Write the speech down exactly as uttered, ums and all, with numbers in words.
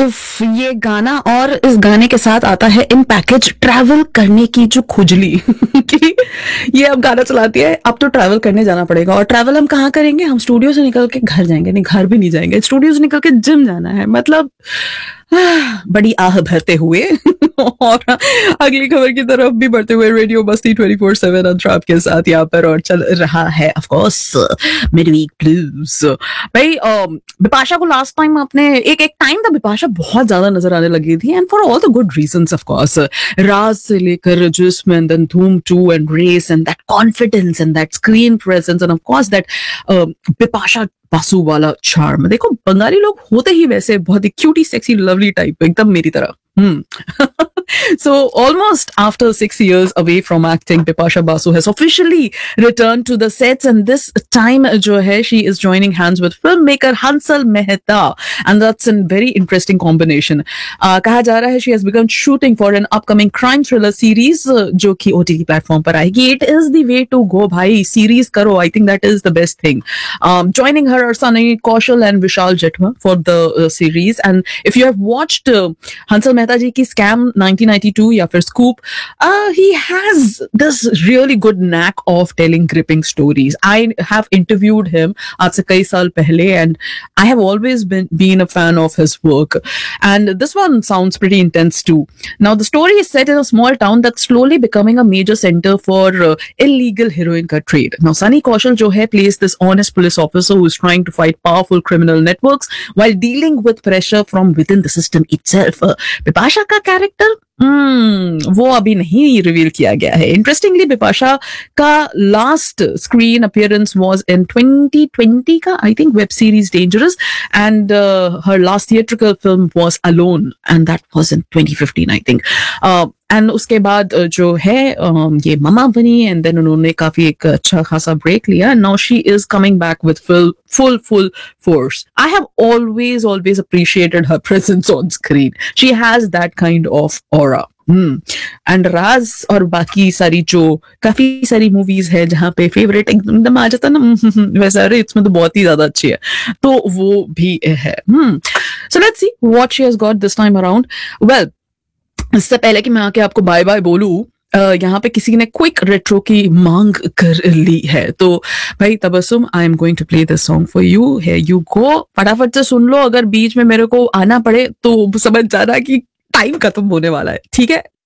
उफ, ये गाना और इस गाने के साथ आता है इन पैकेज ट्रैवल करने की जो खुजली कि ये अब गाना चलाती है, अब तो ट्रैवल करने जाना पड़ेगा। और ट्रैवल हम कहाँ करेंगे? हम स्टूडियो से निकल के घर जाएंगे, नहीं घर भी नहीं जाएंगे, स्टूडियो से निकल के जिम जाना है। मतलब आह, बड़ी आह भरते हुए और अगली खबर की तरफ भी बढ़ते हुए रेडियो बस्ती ट्वेंटी फोर सेवन अंतराप के साथ यहाँ पर और चल रहा है of course mid week blues. भाई अ, बिपाशा को लास्ट टाइम आपने एक एक टाइम था बिपाशा बहुत ज्यादा नजर आने लगी थी, and for all the good reasons of course. राज से लेकर जिस्म एंड देन धूम to and race and that confidence and that screen presence end of course that Bipasha Basu वाला चार्म। देखो बंगाली लोग होते ही वैसे बहुत ही क्यूटी सेक्सी लवली टाइप, एकदम मेरी तरह। Hmm. So almost after six years away from acting, Bipasha Basu has officially returned to the sets, and this time jo hai she is joining hands with filmmaker Hansal Mehta, and that's a very interesting combination. Uh, kaha ja raha hai she has begun shooting for an upcoming crime thriller series uh, jo ki O T T platform par aayegi. It is the way to go bhai, series karo, I think that is the best thing. Um, joining her are Sunny Kaushal and Vishal Jethwa for the uh, series, and if you have watched uh, Hansal Mehta ji ki Scam nineteen ninety-two या फिर Scoop, uh, he has this really good knack of telling gripping stories. I have interviewed him आज से कई साल पहले, and I have always been been a fan of his work. And this one sounds pretty intense too. Now the story is set in a small town that's slowly becoming a major center for uh, illegal heroin का trade. Now Sunny Kaushal जो है plays this honest police officer who is trying to fight powerful criminal networks while dealing with pressure from within the system itself. Uh, Bipasha का character Hmm, वो अभी नहीं reveal किया गया है। इंटरेस्टिंगली बिपाशा का last screen appearance was in twenty twenty का I think web series dangerous, and her last theatrical film was alone, and that was in twenty fifteen I think. And उसके बाद uh, जो है um, ये mama बनी, and then उन्होंने काफी एक अच्छा खासा ब्रेक लिया, and now she is coming back with full full full force. I have always always appreciated her presence on screen. She has that kind of aura. Hmm. And Raz और बाकी सारी जो काफी सारी मूवीज है जहाँ पे फेवरेट एकदम आ जाता ना वैसा, अरे इसमें तो बहुत ही ज्यादा अच्छी है, तो वो भी है। Hmm. So let's see what she has got this time around. Well, इससे पहले कि मैं आके आपको बाय बाय बोलूं, Uh, यहाँ पे किसी ने क्विक रेट्रो की मांग कर ली है, तो भाई Tabassum, I am going to play this song for you. Here you go, फटाफट से सुन लो, अगर बीच में मेरे को आना पड़े तो समझ जाना कि टाइम खत्म होने वाला है, ठीक है?